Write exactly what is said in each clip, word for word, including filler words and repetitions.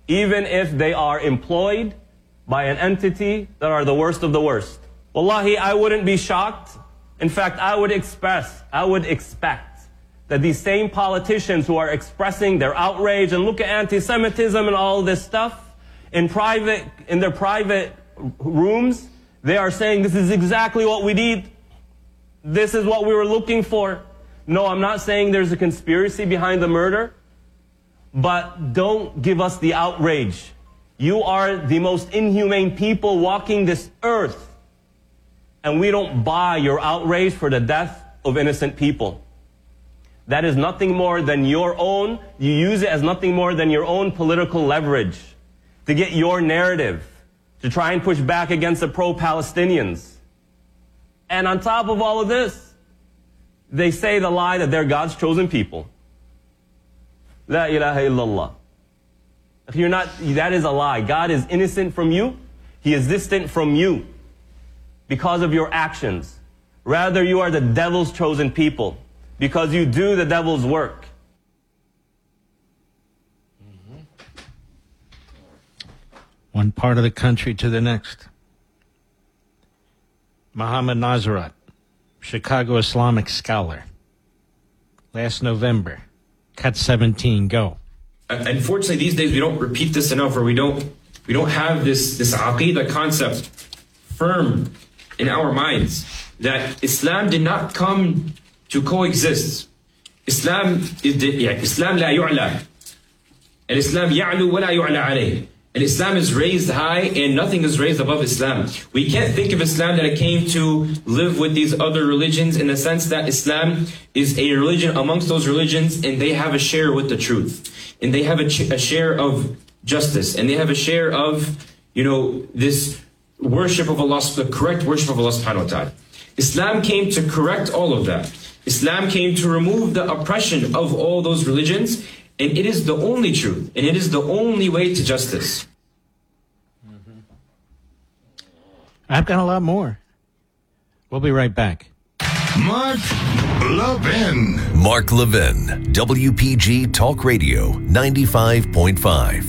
even if they are employed by an entity that are the worst of the worst. Wallahi, I wouldn't be shocked. In fact, I would express, I would expect that these same politicians who are expressing their outrage and look at anti-Semitism and all this stuff, in private, in their private rooms, they are saying this is exactly what we need. This is what we were looking for. No, I'm not saying there's a conspiracy behind the murder, but don't give us the outrage. You are the most inhumane people walking this earth, and we don't buy your outrage for the death of innocent people. That is nothing more than your own, you use it as nothing more than your own political leverage to get your narrative, to try and push back against the pro-Palestinians. And on top of all of this, they say the lie that they're God's chosen people. La ilaha illallah. If you're not, that is a lie. God is innocent from you. He is distant from you because of your actions. Rather, you are the devil's chosen people because you do the devil's work. Mm-hmm. One part of the country to the next. Mohammed Nazarat, Chicago Islamic scholar. Last November, cut seventeen, go. Unfortunately, these days we don't repeat this enough, or we don't we don't have this this aqidah concept firm in our minds that Islam did not come to coexist. Islam is the, yeah, Islam la yu'la. And Islam ya'lu wa la yu'la alayh. And Islam is raised high and nothing is raised above Islam. We can't think of Islam that it came to live with these other religions in the sense that Islam is a religion amongst those religions and they have a share with the truth. And they have a, a share of justice. And they have a share of, you know, this worship of Allah, the correct worship of Allah subhanahu wa ta'ala. Islam came to correct all of that. Islam came to remove the oppression of all those religions, and it is the only truth, and it is the only way to justice. Mm-hmm. I've got a lot more. We'll be right back. Mark Levin. Mark Levin, W P G Talk Radio, ninety-five point five.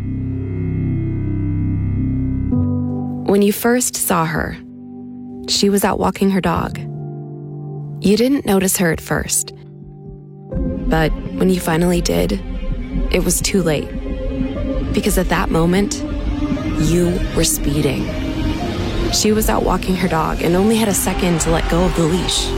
When you first saw her, she was out walking her dog. You didn't notice her at first. But when you finally did, it was too late. Because at that moment, you were speeding. She was out walking her dog and only had a second to let go of the leash.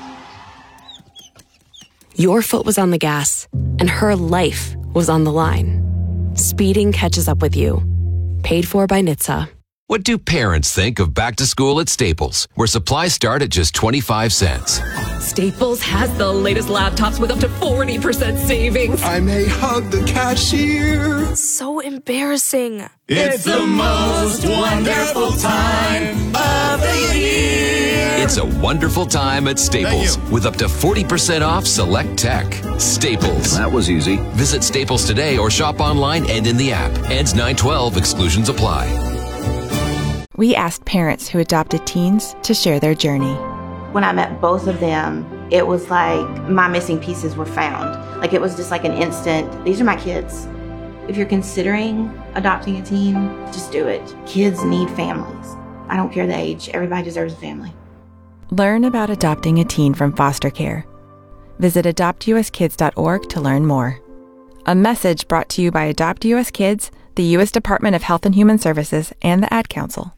Your foot was on the gas, and her life was on the line. Speeding catches up with you. Paid for by N H T S A. What do parents think of back to school at Staples, where supplies start at just twenty-five cents? Staples has the latest laptops with up to forty percent savings. I may hug the cashier. So embarrassing. It's the most wonderful time of the year. It's a wonderful time at Staples with up to forty percent off select tech. Staples. That was easy. Visit Staples today or shop online and in the app. Ends nine twelve. Exclusions apply. We asked parents who adopted teens to share their journey. When I met both of them, it was like my missing pieces were found. Like it was just like an instant, these are my kids. If you're considering adopting a teen, just do it. Kids need families. I don't care the age, everybody deserves a family. Learn about adopting a teen from foster care. Visit adopt u s kids dot org to learn more. A message brought to you by Adopt U S Kids, the U S Department of Health and Human Services, and the Ad Council.